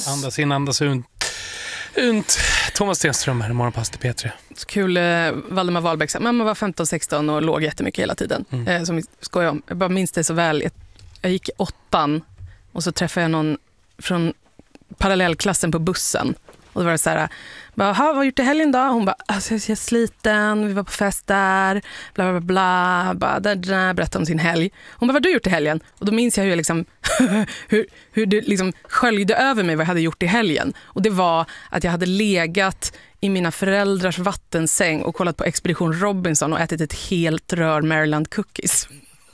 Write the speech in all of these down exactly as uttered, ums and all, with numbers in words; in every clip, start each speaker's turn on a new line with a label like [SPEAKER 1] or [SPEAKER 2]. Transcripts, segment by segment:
[SPEAKER 1] Andas in, andas ut. Unt. Thomas Stenström här i Morgonpass till P tre.
[SPEAKER 2] Så kul, eh, Valdemar Wahlbeck sa, mamma var femton sexton och låg jättemycket hela tiden. Mm. Eh, som vi skojar om. Jag bara minns det så väl. Jag, jag gick i åttan och så träffade jag någon från parallellklassen på bussen. Och då var det så här, bara, vad har du gjort i helgen då? Hon bara, alltså, jag är sliten, vi var på fest där, bla bla bla, bla där, där, berättade om sin helg. Hon bara, vad har du gjort i helgen? Och då minns jag hur jag liksom, hur, hur det liksom sköljde över mig vad jag hade gjort i helgen. Och det var att jag hade legat i mina föräldrars vattensäng och kollat på Expedition Robinson och ätit ett helt rör Maryland cookies.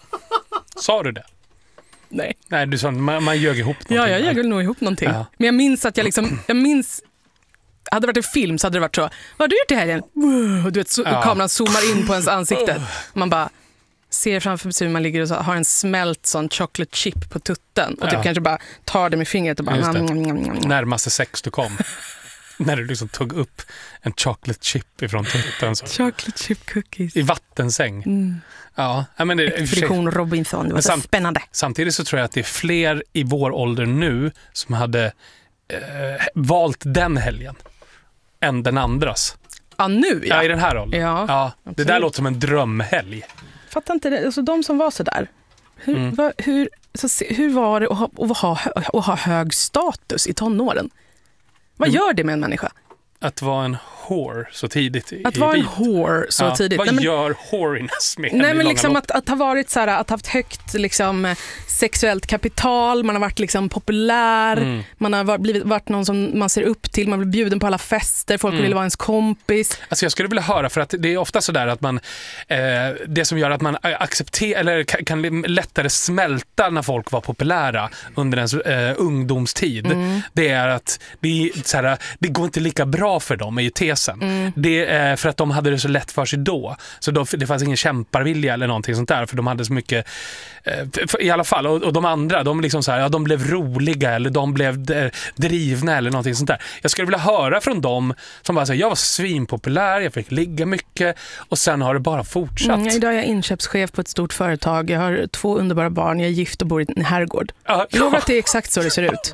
[SPEAKER 1] Sa du det?
[SPEAKER 2] Nej.
[SPEAKER 1] Nej, du sa man, man ljög ihop någonting.
[SPEAKER 2] Ja, jag ljög nog ihop någonting. Ja. Men jag minns att jag liksom, jag minns, hade det varit en film så hade det varit så, vad har du gjort i helgen? Och du vet, så, ja. Kameran zoomar in på ens ansikte. Man bara ser framför sig hur man ligger och så, har en smält sån chocolate chip på tutten. Och typ ja. Kanske bara tar det med fingret och bara...
[SPEAKER 1] Närmaste sex du kom. När du liksom tog upp en chocolate chip ifrån tutten. Så.
[SPEAKER 2] Chocolate chip cookies.
[SPEAKER 1] I vattensäng. Mm. Ja, men det,
[SPEAKER 2] Expedition Robinson, det var så samt, spännande.
[SPEAKER 1] Samtidigt så tror jag att det är fler i vår ålder nu som hade eh, valt den helgen än den andras.
[SPEAKER 2] Ja, nu ja.
[SPEAKER 1] Ja, i den här åldern.
[SPEAKER 2] Ja,
[SPEAKER 1] ja, det där låter som en drömhelg.
[SPEAKER 2] Fattar inte det. Alltså de som var så där. Hur, mm. va, hur, så, hur var det att ha, att, ha, att ha hög status i tonåren? Vad mm. gör det med en människa?
[SPEAKER 1] Att vara en whore så tidigt i
[SPEAKER 2] Att vara
[SPEAKER 1] livet.
[SPEAKER 2] en whore så
[SPEAKER 1] ja,
[SPEAKER 2] tidigt.
[SPEAKER 1] Vad
[SPEAKER 2] nej, men,
[SPEAKER 1] gör whoriness med?
[SPEAKER 2] Nej, men liksom att, att ha varit så här, att ha haft högt liksom, sexuellt kapital, man har varit liksom populär, mm. man har varit, blivit, varit någon som man ser upp till, man blir bjuden på alla fester, folk mm. vill vara ens kompis.
[SPEAKER 1] Alltså jag skulle vilja höra, för att det är ofta så där att man eh, det som gör att man accepterar eller kan, kan lättare smälta när folk var populära under ens eh, ungdomstid, mm. det är att det, så här, det går inte lika bra för dem, är ju tesen. Mm. Det är för att de hade det så lätt för sig då. Så då, det fanns ingen kämparvilja eller någonting sånt där, för de hade så mycket eh, i alla fall, och, och de andra, de liksom så här, ja, de blev roliga eller de blev drivna eller någonting sånt där. Jag skulle vilja höra från dem som bara säger, jag var svinpopulär, jag fick ligga mycket och sen har det bara fortsatt.
[SPEAKER 2] Mm, idag är jag inköpschef på ett stort företag, jag har två underbara barn, jag är gift och bor i en herrgård. Ja, jag lovar att det är exakt så det ser ut.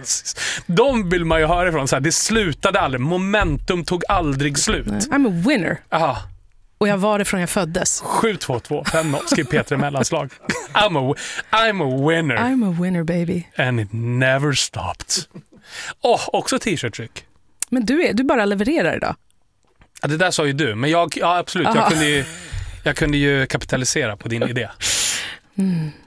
[SPEAKER 1] De vill man ju höra ifrån, så här, det slutade aldrig, momentum tog aldrig slut.
[SPEAKER 2] Nej. I'm a winner.
[SPEAKER 1] Aha.
[SPEAKER 2] Och jag var det från jag föddes.
[SPEAKER 1] sju två två fem noll skriv Peter mellanslag. I'm a, I'm a winner.
[SPEAKER 2] I'm a winner, baby.
[SPEAKER 1] And it never stopped. Åh, oh, också t-shirt-tryck.
[SPEAKER 2] Men du, är, du bara levererar idag.
[SPEAKER 1] Ja, det där sa ju du. Men jag, ja, absolut, jag kunde, ju, jag kunde ju kapitalisera på din idé.
[SPEAKER 2] Mm.